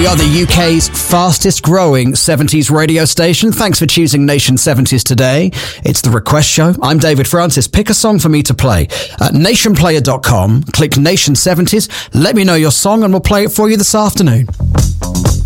We are the UK's fastest growing 70s radio station. Thanks for choosing Nation 70s today. It's the Request Show. I'm David Francis. Pick a song for me to play. At nationplayer.com, click Nation 70s, let me know your song and we'll play it for you this afternoon.